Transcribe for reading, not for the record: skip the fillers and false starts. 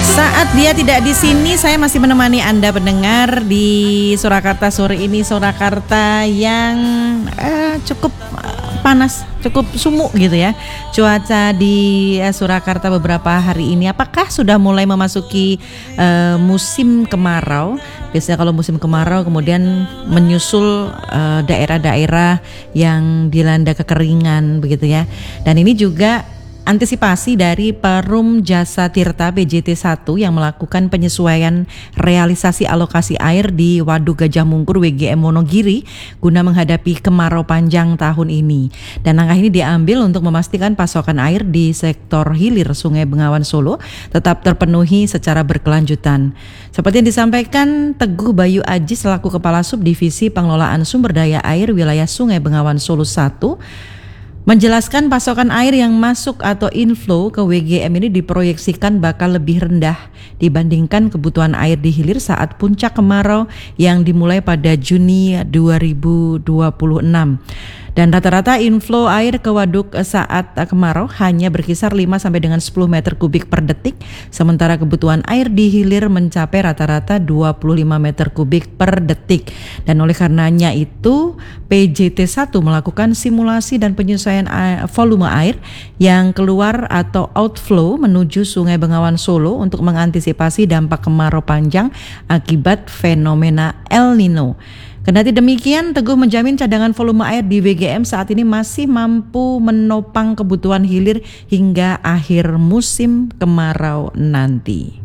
Saat dia tidak di sini, saya masih menemani Anda pendengar di Surakarta sore ini. Surakarta yang cukup panas, cukup sumuk gitu ya. Cuaca di Surakarta beberapa hari ini, apakah sudah mulai memasuki musim kemarau? Biasanya kalau musim kemarau kemudian menyusul daerah-daerah yang dilanda kekeringan begitu ya. Dan ini juga antisipasi dari Perum Jasa Tirta PJT 1 yang melakukan penyesuaian realisasi alokasi air di Waduk Gajah Mungkur WGM Wonogiri guna menghadapi kemarau panjang tahun ini. Dan langkah ini diambil untuk memastikan pasokan air di sektor hilir Sungai Bengawan Solo tetap terpenuhi secara berkelanjutan. Seperti yang disampaikan Teguh Bayu Aji selaku Kepala Subdivisi Pengelolaan Sumber Daya Air Wilayah Sungai Bengawan Solo 1, menjelaskan pasokan air yang masuk atau inflow ke WGM ini diproyeksikan bakal lebih rendah dibandingkan kebutuhan air di hilir saat puncak kemarau yang dimulai pada Juni 2026. Dan rata-rata inflow air ke waduk saat kemarau hanya berkisar 5 sampai dengan 10 meter kubik per detik, sementara kebutuhan air di hilir mencapai rata-rata 25 meter kubik per detik. Dan oleh karenanya itu PJT 1 melakukan simulasi dan penyesuaian volume air yang keluar atau outflow menuju Sungai Bengawan Solo untuk mengantisipasi dampak kemarau panjang akibat fenomena El Nino. Kendati demikian, Teguh menjamin cadangan volume air di WGM saat ini masih mampu menopang kebutuhan hilir hingga akhir musim kemarau nanti.